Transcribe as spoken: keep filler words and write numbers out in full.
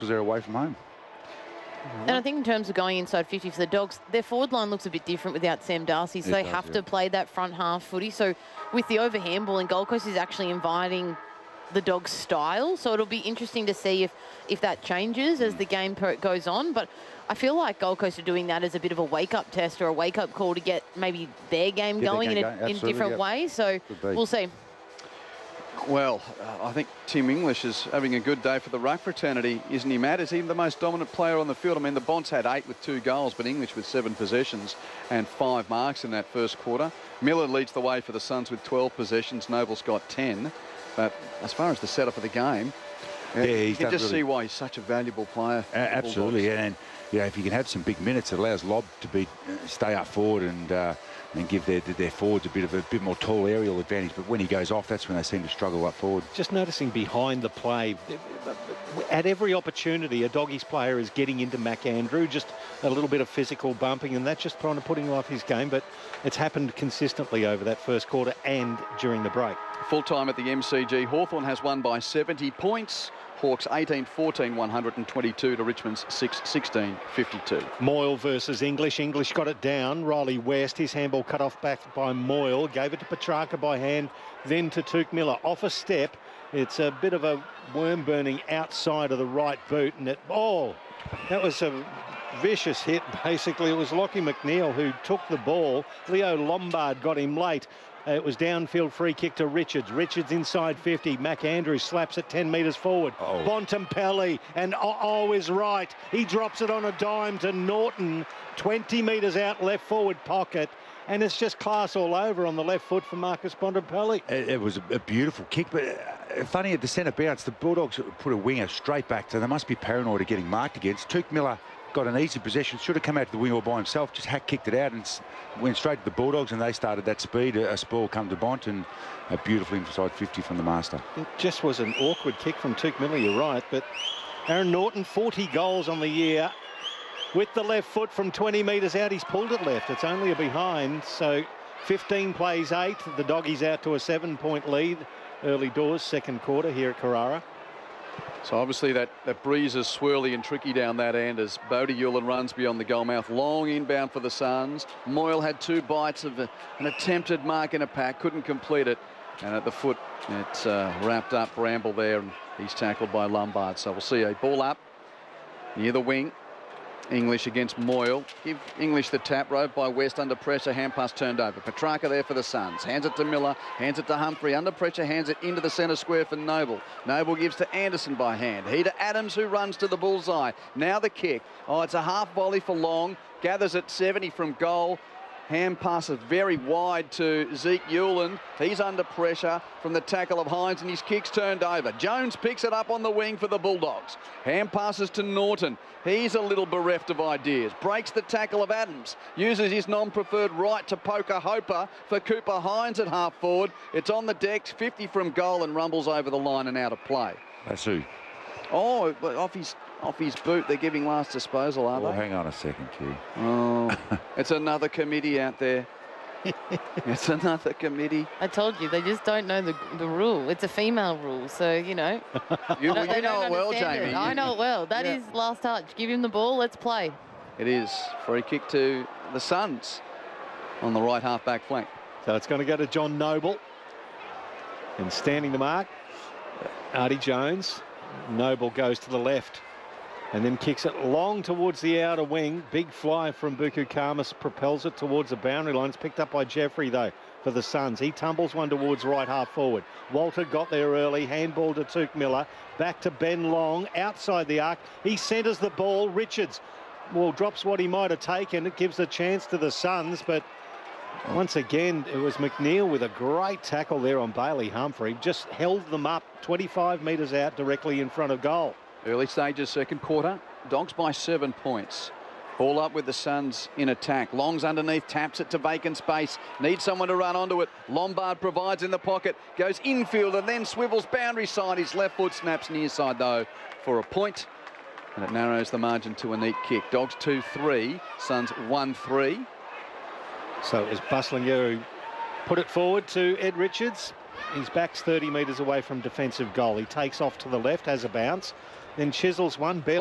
they're away from home. And I think in terms of going inside fifty for the Dogs, their forward line looks a bit different without Sam Darcy, so It they does, have yeah. to play that front half footy. So with the overhandball, and Gold Coast is actually inviting the Dogs' style, so it'll be interesting to see if, if that changes as the game per- goes on. But I feel like Gold Coast are doing that as a bit of a wake-up test or a wake-up call to get maybe their game Get their going game in, a, going, in absolutely, different yep. ways. So Could be. we'll see. Well, uh, I think Tim English is having a good day for the ruck fraternity, isn't he, Matt? Is he the most dominant player on the field? I mean, the Bonds had eight with two goals, but English with seven possessions and five marks in that first quarter. Miller leads the way for the Suns with twelve possessions. Noble's got ten. But as far as the setup of the game, Yeah, you he's can done just really- see why he's such a valuable player. A- absolutely, and you know, if you can have some big minutes, it allows Lob to be uh, stay up forward and uh, and give their their forwards a bit of a bit more tall aerial advantage. But when he goes off, that's when they seem to struggle up forward. Just noticing behind the play, at every opportunity, a Doggies player is getting into McAndrew, just a little bit of physical bumping, and that's just trying to put him off his game. But it's happened consistently over that first quarter and during the break. Full time at the M C G. Hawthorn has won by seventy points. Hawks eighteen fourteen, one hundred twenty-two to Richmond's six sixteen, fifty-two. Moyle versus English. English got it down. Riley West, his handball cut off back by Moyle. Gave it to Petrarca by hand, then to Tuke Miller. Off a step. It's a bit of a worm burning outside of the right boot. And it, oh, that was a vicious hit. Basically, it was Lockie McNeil who took the ball. Leo Lombard got him late. Uh, it was downfield free kick to Richards. Richards inside fifty. McAndrew slaps it ten metres forward. Oh. Bontempelli, and oh, oh is right. He drops it on a dime to Norton, twenty metres out left forward pocket. And it's just class all over on the left foot for Marcus Bontempelli. It, it was a, a beautiful kick, but uh, funny at the centre bounce, the Bulldogs put a winger straight back, so they must be paranoid of getting marked against. Tuke Miller got an easy possession, should have come out to the wing all by himself, just hack kicked it out and went straight to the Bulldogs, and they started that speed. A, a spoil come to Bont, and a beautiful inside fifty from the master. It just was an awkward kick from Tuke Miller, you're right, but Aaron Norton, forty goals on the year. With the left foot from twenty metres out, he's pulled it left. It's only a behind, so fifteen plays eight. The Doggies out to a seven-point lead. Early doors, second quarter here at Carrara. So obviously that, that breeze is swirly and tricky down that end as Bodie Hewlin runs beyond the goal mouth. Long inbound for the Suns. Moyle had two bites of a, an attempted mark in a pack, couldn't complete it. And at the foot, it's uh, wrapped up Bramble there, and he's tackled by Lombard. So we'll see a ball up near the wing. English against Moyle. Give English the tap. Rove by West under pressure. Hand pass turned over. Petrarca there for the Suns. Hands it to Miller. Hands it to Humphrey. Under pressure. Hands it into the centre square for Noble. Noble gives to Anderson by hand. He to Adams, who runs to the bullseye. Now the kick. Oh, it's a half volley for Long. Gathers at seventy from goal. Hand passes very wide to Zeke Hewland. He's under pressure from the tackle of Hines, and his kick's turned over. Jones picks it up on the wing for the Bulldogs. Hand passes to Norton. He's a little bereft of ideas. Breaks the tackle of Adams. Uses his non-preferred right to poke a Hoper for Cooper Hines at half forward. It's on the deck, fifty from goal, and rumbles over the line and out of play. That's who. Oh, off his off his boot. They're giving last disposal, are Oh, they? hang on a second, Q. Oh, it's another committee out there. It's another committee. I told you, they just don't know the, the rule. It's a female rule, so, you know. You, they you know don't it well, understand Jamie. it. I know it well. That Yeah. is last touch. Give him the ball. Let's play. It is. Free kick to the Suns on the right half back flank. So it's going to go to John Noble. And standing the mark, Artie Jones. Noble goes to the left and then kicks it long towards the outer wing. Big fly from Buku Khamis propels it towards the boundary line. It's picked up by Jeffrey, though, for the Suns. He tumbles one towards right half forward. Walter got there early. Handball to Tuke Miller. Back to Ben Long, outside the arc. He centres the ball. Richards, well, drops what he might have taken. It gives a chance to the Suns, but once again, it was McNeil with a great tackle there on Bailey Humphrey. Just held them up twenty-five metres out directly in front of goal. Early stages, second quarter. Dogs by seven points. Ball up with the Suns in attack. Long's underneath, taps it to vacant space. Needs someone to run onto it. Lombard provides in the pocket. Goes infield and then swivels boundary side. His left foot snaps near side, though, for a point. And it narrows the margin to a neat kick. Dogs two three. Suns one three. So it was Busslinger who put it forward to Ed Richards. His back's thirty metres away from defensive goal. He takes off to the left, has a bounce, then chisels one, barely